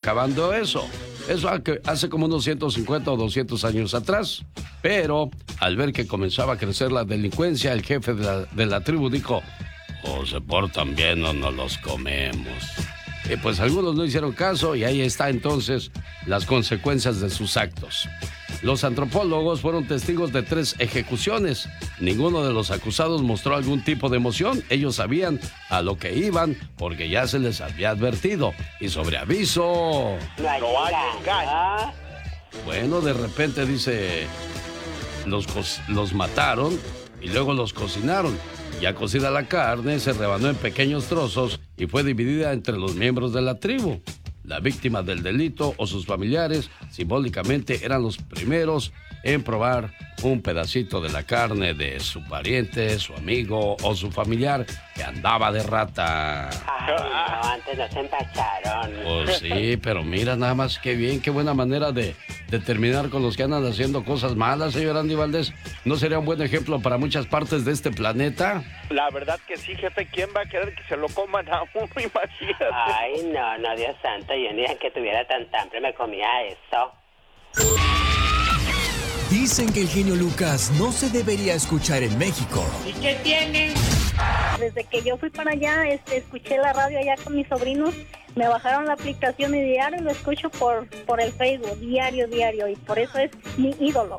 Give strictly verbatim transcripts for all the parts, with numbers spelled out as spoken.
acabando eso. Eso hace como unos ciento cincuenta o doscientos años atrás. Pero al ver que comenzaba a crecer la delincuencia, el jefe de la, de la tribu dijo: o se portan bien o nos los comemos. Y pues algunos no hicieron caso y ahí está entonces las consecuencias de sus actos. Los antropólogos fueron testigos de tres ejecuciones. Ninguno de los acusados mostró algún tipo de emoción. Ellos sabían a lo que iban porque ya se les había advertido. Y sobre aviso... No hay engaño. Bueno, de repente dice... Los, los mataron y luego los cocinaron. Ya cocida la carne, se rebanó en pequeños trozos y fue dividida entre los miembros de la tribu. La víctima del delito o sus familiares simbólicamente eran los primeros en probar un pedacito de la carne de su pariente, su amigo o su familiar que andaba de rata. Ay, no, antes nos empacharon. Pues sí, pero mira nada más qué bien, qué buena manera de, de terminar con los que andan haciendo cosas malas, señor Andy Valdés. ¿No sería un buen ejemplo para muchas partes de este planeta? La verdad que sí, jefe. ¿Quién va a querer que se lo coman a uno? Imagínate. Ay, no, no, Dios santo. Yo ni que tuviera tanta hambre me comía eso. Dicen que el genio Lucas no se debería escuchar en México. ¿Y qué tiene? Desde que yo fui para allá, este, escuché la radio allá con mis sobrinos, me bajaron la aplicación y diario lo escucho por, por el Facebook, diario, diario, y por eso es mi ídolo.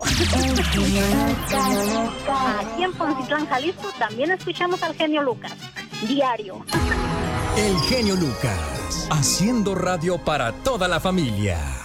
Aquí en Poncitlán, Jalisco, también escuchamos al genio Lucas, diario. El genio Lucas, haciendo radio para toda la familia.